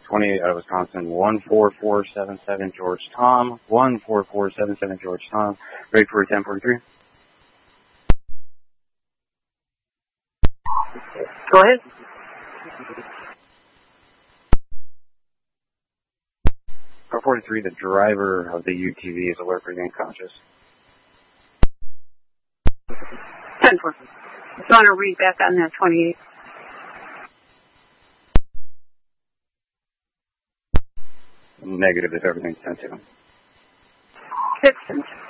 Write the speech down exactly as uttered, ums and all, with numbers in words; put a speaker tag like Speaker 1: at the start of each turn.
Speaker 1: twenty-eight out of Wisconsin, one four four seven seven George Tom, one four four seven seven George Tom, ready for ten forty-three.
Speaker 2: Go ahead.
Speaker 1: four forty-three, the driver of the U T V is alert for being unconscious.
Speaker 2: ten four. Just want to read back on that twenty-eight.
Speaker 1: Negative if everything's sent to him.
Speaker 2: Six.